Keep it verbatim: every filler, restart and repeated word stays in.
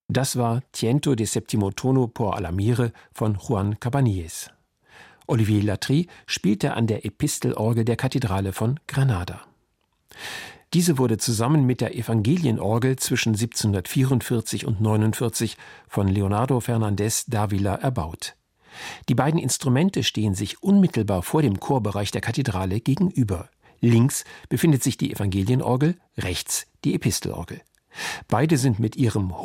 Das war Tiento de Settimo Tono por Alamire von Juan Cabanilles. Olivier Latry spielte an der Epistelorgel der Kathedrale von Granada. Diese wurde zusammen mit der Evangelienorgel zwischen siebzehnhundertvierundvierzig und neunundvierzig von Leonardo Fernández Dávila erbaut. Die beiden Instrumente stehen sich unmittelbar vor dem Chorbereich der Kathedrale gegenüber. Links befindet sich die Evangelienorgel, rechts die Epistelorgel. Beide sind mit ihrem